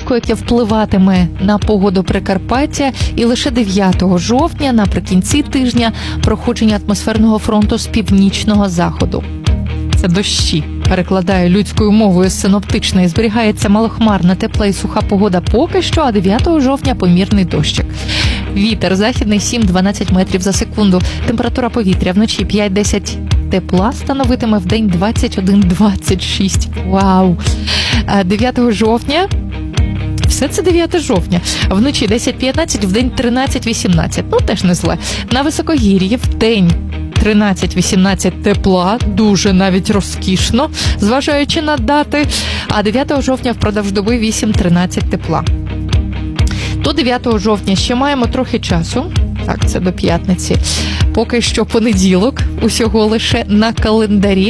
явисько, яке впливатиме на погоду Прикарпаття, і лише 9 жовтня, наприкінці тижня, проходження атмосферного фронту з північного заходу. Це дощі. Перекладаю людською мовою з синоптичної. Зберігається малохмарна, тепла і суха погода поки що, а 9 жовтня помірний дощик. Вітер західний 7-12 метрів за секунду. Температура повітря вночі 5-10 тепла становитиме, вдень 21-26. Вау! 9 жовтня... Все це 9 жовтня. Вночі 10-15, вдень 13-18. Ну, теж не зле. На високогір'ї вдень 13-18 тепла, дуже навіть розкішно, зважаючи на дати. А 9 жовтня впродовж доби 8-13 тепла. До 9 жовтня ще маємо трохи часу. Так, це до п'ятниці. Поки що понеділок, усього лише на календарі.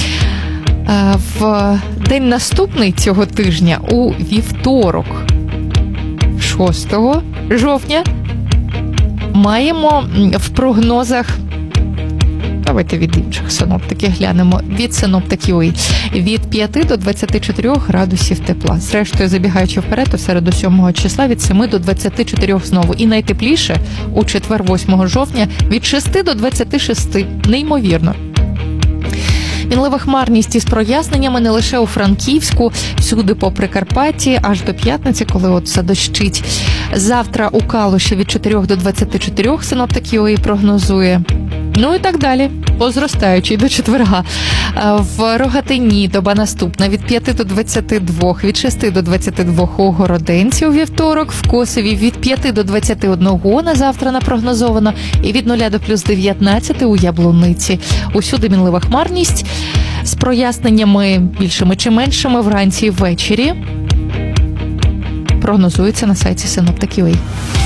В день наступний цього тижня, у вівторок, 6 жовтня, маємо в прогнозах, давайте від інших синоптиків глянемо, від синоптиків від 5 до 24 градусів тепла. Зрештою, забігаючи вперед, у середу 7 числа від 7 до 24 знову. І найтепліше у четвер 8 жовтня від 6 до 26. Неймовірно. Мінлива хмарність із проясненнями не лише у Франківську, всюди по Прикарпатті, аж до п'ятниці, коли от задощить. Завтра у Калуші від 4 до 24 синоптиків і прогнозує. Ну і так далі, по зростаючій до четверга. В Рогатині доба наступна від 5 до 22, від 6 до 22 у Городенці у вівторок, в Косові від 5 до 21 на завтра напрогнозовано, і від 0 до плюс 19 у Яблуниці. Усюди мінлива хмарність з проясненнями більшими чи меншими вранці і ввечері. Прогнозується на сайті Синоптиків.